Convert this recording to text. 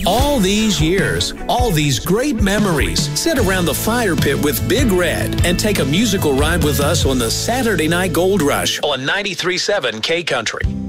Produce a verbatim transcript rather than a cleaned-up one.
All these years, all these great memories. Sit around the fire pit with Big Red and take a musical ride with us on the Saturday Night Gold Rush on ninety-three point seven K Country.